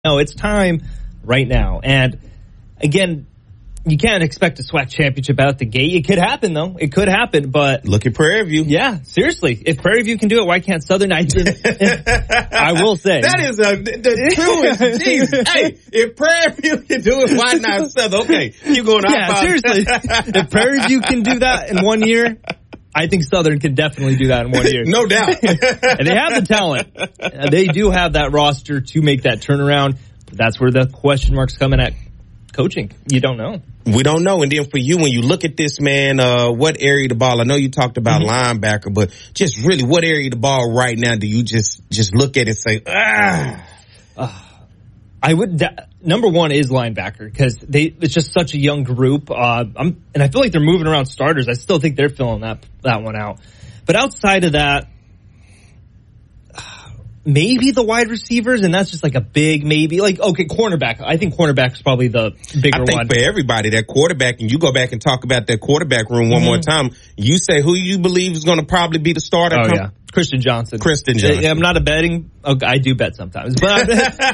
No, it's time right now. And again, you can't expect a SWAC championship out the gate. It could happen, though. It could happen, but look at Prairie View. Yeah, seriously. If Prairie View can do it, why can't Southern? I will say that is the truest. Jesus. Hey, if Prairie View can do it, why not Southern? Okay, keep going. Yeah, seriously. If Prairie View can do that in 1 year, I think Southern can definitely do that in 1 year. No doubt. And they have the talent. They do have that roster to make that turnaround. But that's where the question marks come in at coaching. You don't know. We don't know. And then for you, when you look at this, man, what area of the ball? I know you talked about linebacker, but just really what area of the ball right now do you just look at it and say, I would, number one is linebacker because it's just such a young group. And I feel like they're moving around starters. I still think they're filling that one out. But outside of that, maybe the wide receivers, and that's just like a big maybe. Like, okay, cornerback. I think cornerback is probably the bigger one. I think for everybody, that quarterback, and you go back and talk about that quarterback room one more time, you say who you believe is going to probably be the starter. Oh, yeah. Christian Johnson. I'm not a betting. Okay, I do bet sometimes, but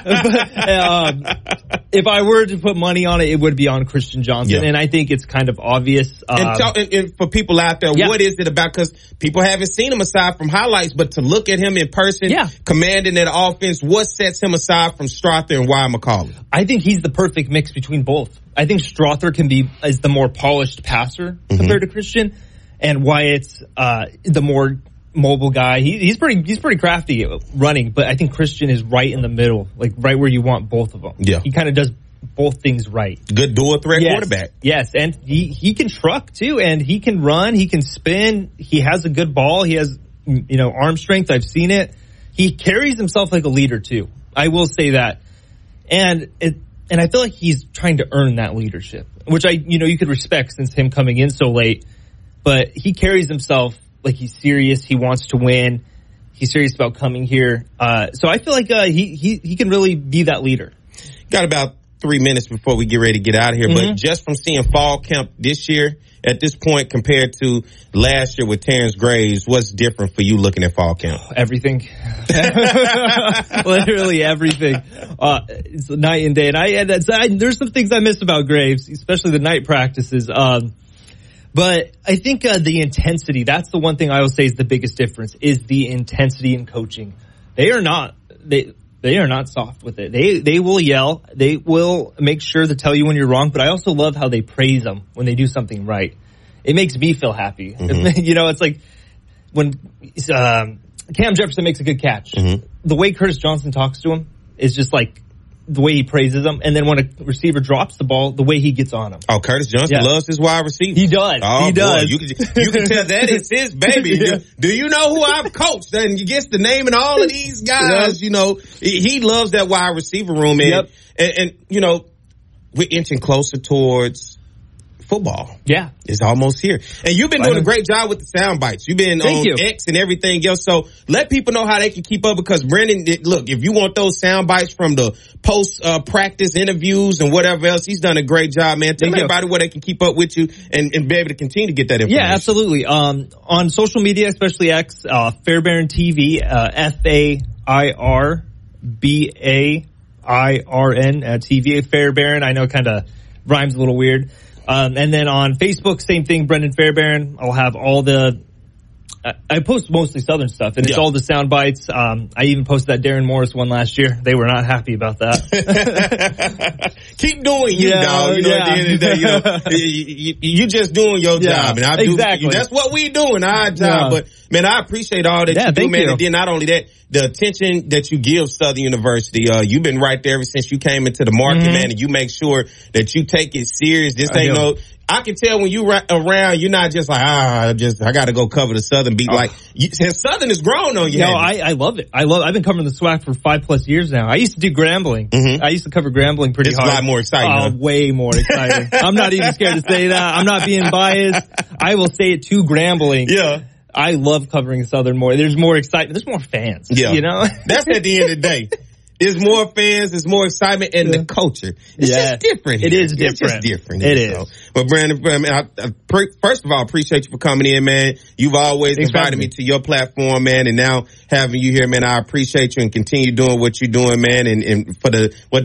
if I were to put money on it, it would be on Christian Johnson, and I think it's kind of obvious. And for people out there, what is it about? Because people haven't seen him aside from highlights, but to look at him in person, commanding that offense, what sets him aside from Strother and Wyatt McCauley? I think he's the perfect mix between both. I think Strother is the more polished passer compared to Christian, and Wyatt's the more mobile guy. He's pretty crafty at running, but I think Christian is right in the middle, like right where you want both of them. Yeah, he kind of does both things right. Good dual threat quarterback. Yes, and he can truck too, and he can run, he can spin, he has a good ball, he has arm strength. I've seen it. He carries himself like a leader too. I will say that, and I feel like he's trying to earn that leadership, which you could respect since him coming in so late. But he carries himself like he's serious. He wants to win. He's serious about coming here. So I feel like he can really be that leader. Got about 3 minutes before we get ready to get out of here. But just from seeing fall camp this year, at this point compared to last year with Terrence Graves, what's different for you looking at fall camp? Everything. Literally everything. It's night and day. And there's some things I miss about Graves, especially the night practices. But I think the intensity, that's the one thing I will say is the biggest difference, is the intensity in coaching. They are not soft with it. They will yell. They will make sure to tell you when you're wrong. But I also love how they praise them when they do something right. It makes me feel happy. It's like when Cam Jefferson makes a good catch. The way Curtis Johnson talks to him is just like the way he praises them, and then when a receiver drops the ball, the way he gets on him. Oh, Curtis Johnson loves his wide receiver. He does. Oh, he does. Boy, you can tell that is his baby. Do you know who I've coached? And you get the name and all of these guys. He loves that wide receiver room. And we're inching closer towards football. Yeah. It's almost here. And you've been doing a great job with the sound bites. You've been on X and everything else. So let people know how they can keep up, because Brendan, look, if you want those sound bites from the post practice interviews and whatever else, he's done a great job, man. Tell everybody where they can keep up with you and be able to continue to get that information. Yeah, absolutely. On social media, especially X, Fairbairn TV, FAIRBAIRN TV, Fairbairn. I know it kind of rhymes a little weird. And then on Facebook, same thing, Brendan Fairbairn. I'll have all I post mostly Southern stuff, and it's all the sound bites. I even posted that Darren Morris one last year. They were not happy about that. Keep doing you, dog. At the end of the day, you just doing your job. And exactly. That's what we do in our job. But, man, I appreciate all that you do, man. You. And then not only that, the attention that you give Southern University. You've been right there ever since you came into the market, man, and you make sure that you take it serious. This ain't I can tell when you around, you're not just like, I got to go cover the Southern beat. Like, Southern has grown on you. No, I love it. I've been covering the SWAC for 5+ years now. I used to do Grambling. I used to cover Grambling pretty hard. It's a lot more exciting. Way more exciting. I'm not even scared to say that. I'm not being biased. I will say it to Grambling. Yeah. I love covering Southern more. There's more excitement. There's more fans. Yeah. That's at the end of the day. It's more fans, it's more excitement, and the culture. It's just different. It is different. It's just different. It is. But Brandon, first of all, appreciate you for coming in, man. You've always invited me to your platform, man, and now having you here, man, I appreciate you and continue doing what you're doing, man, and for what